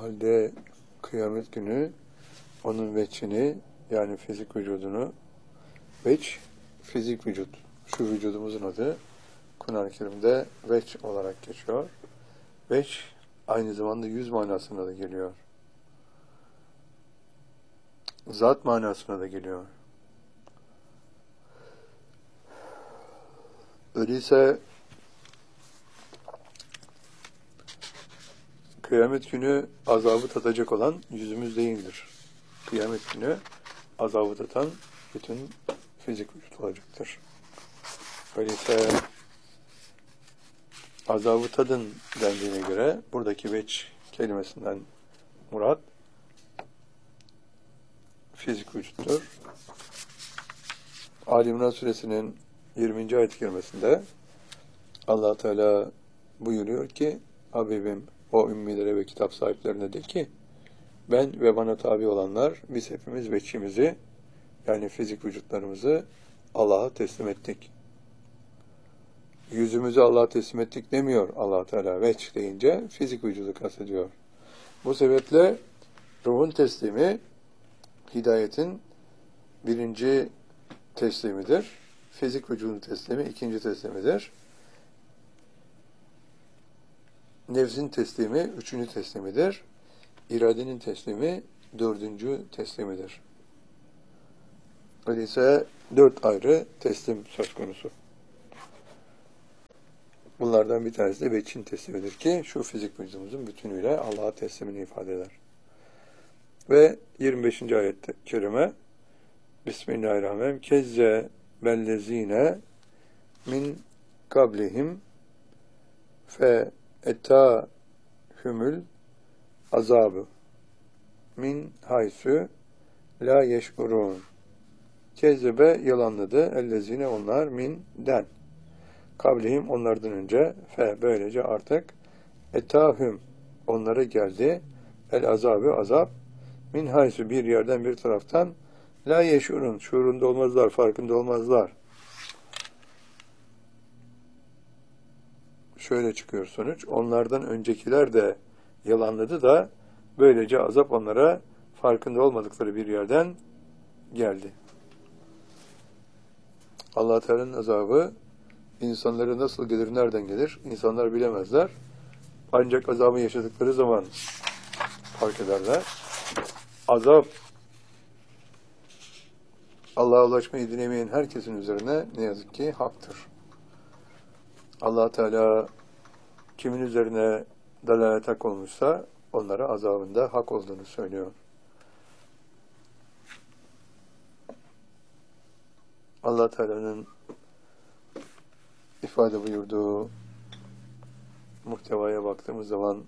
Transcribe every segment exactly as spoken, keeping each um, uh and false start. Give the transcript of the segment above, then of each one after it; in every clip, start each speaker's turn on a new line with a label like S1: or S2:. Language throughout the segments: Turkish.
S1: O halde kıyamet günü onun veçini, yani fizik vücudunu, veç, fizik vücut, şu vücudumuzun adı Kur'an-ı Kerim'de veç olarak geçiyor. Veç aynı zamanda yüz manasına da geliyor. Zat manasına da geliyor. Öyleyse kıyamet günü azabı tadacak olan yüzümüz değildir. Kıyamet günü azabı tatan bütün fizik vücut olacaktır. Öyleyse azabı tadın dendiğine göre buradaki veç kelimesinden murat fizik vücuttur. Ali İmran suresinin yirminci ayet-i kerimesinde Allah Teala buyuruyor ki, Habibim o ümmilere ve kitap sahiplerine de ki, ben ve bana tabi olanlar biz hepimiz veçimizi, yani fizik vücutlarımızı Allah'a teslim ettik. Yüzümüzü Allah'a teslim ettik demiyor Allah Teala. Veç deyince fizik vücudu kastediyor. Bu sebeple ruhun teslimi hidayetin birinci teslimidir. Fizik vücudun teslimi ikinci teslimidir. Nefsin teslimi üçüncü teslimidir. İradenin teslimi dördüncü teslimidir. Öyleyse dört ayrı teslim söz konusu. Bunlardan bir tanesi de veçin teslimidir ki şu fizik vücudumuzun bütünüyle Allah'a teslimini ifade eder. Ve yirmi beşinci ayet-i kerime Bismillahirrahmanirrahim. Kezze bellezine min kablihim fe etâhümül azabı min haysu la yeş'urûn. Kezzebe yalanladı. Ellezine onlar min den. Kablihim onlardan önce fe böylece artık etâhüm onlara geldi. El azabı azap min haysu bir yerden bir taraftan la yeş'urûn şuurunda olmazlar, farkında olmazlar. Şöyle çıkıyor sonuç. Onlardan öncekiler de yalanladı da böylece azap onlara farkında olmadıkları bir yerden geldi. Allah Teala'nın azabı insanlara nasıl gelir, nereden gelir? İnsanlar bilemezler. Ancak azabı yaşadıkları zaman fark ederler. Azap Allah'a ulaşmayı dilemeyen herkesin üzerine ne yazık ki haktır. Allah Teala kimin üzerine dalalet hak olmuşsa onlara azabında hak olduğunu söylüyor. Allah Teala'nın ifade buyurduğu muhtevaya baktığımız zaman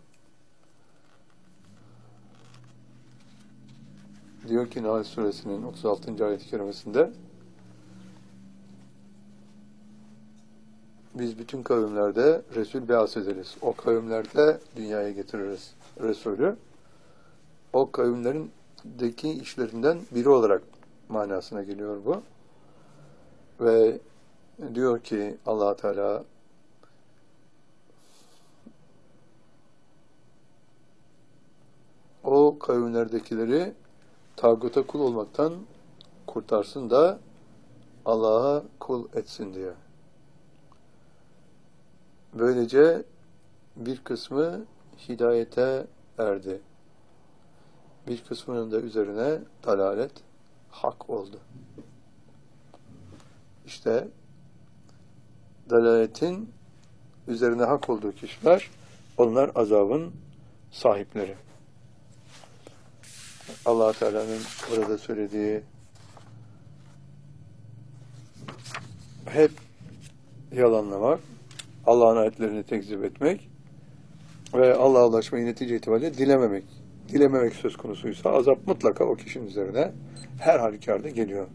S1: diyor ki Nahl suresinin otuz altıncı ayet-i kerimesinde biz bütün kavimlerde Resul be'as ederiz. O kavimlerde dünyaya getiririz Resulü. O kavimlerindeki işlerinden biri olarak manasına geliyor bu. Ve diyor ki Allah Teala o kavimlerdekileri tağuta kul olmaktan kurtarsın da Allah'a kul etsin diye. Böylece bir kısmı hidayete erdi. Bir kısmının da üzerine dalalet hak oldu. İşte dalaletin üzerine hak olduğu kişiler, onlar azabın sahipleri. Allah Teala'nın burada söylediği hep yalanlamak, Allah'ın ayetlerini tekzip etmek ve Allah'a ulaşmayı netice itibariyle dilememek. Dilememek söz konusuysa azap mutlaka o kişinin üzerine her halükarda geliyor.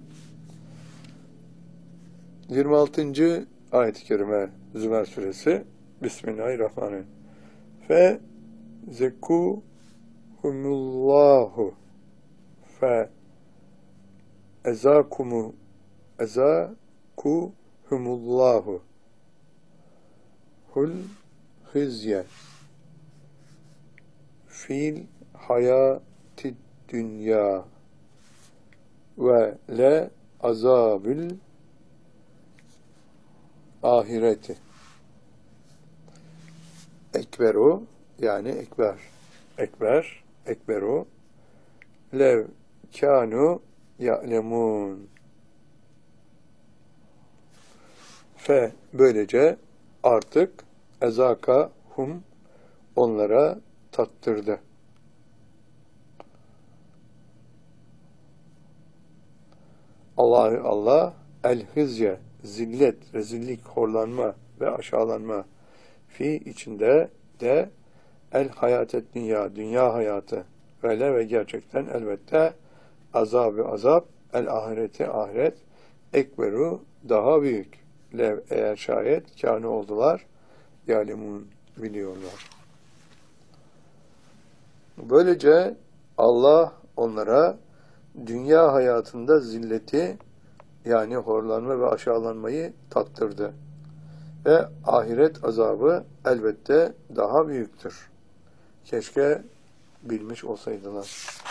S1: yirmi altıncı ayet-i kerime Zümer suresi Bismillahirrahmanirrahim. Fe zekuhumullahu fe ezakumu ezakuhumullahu hul hizye fil hayati dünya ve le azabil ahireti. Ekberu yani ekber. Ekber, ekberu lev kânu ya'lemûn. Fe böylece artık ezaka hum onlara tattırdı. Allahü Allah el hizye zillet, rezillik, horlanma ve aşağılanma fi içinde de el hayatet dünya, dünya hayatı böyle ve gerçekten elbette azabı azap, el ahireti ahiret ekberu daha büyük. Lev eğer şayet kâne oldular yâlemun biliyorlar. Böylece Allah onlara dünya hayatında zilleti yani horlanma ve aşağılanmayı tattırdı. Ve ahiret azabı elbette daha büyüktür. Keşke bilmiş olsaydılar.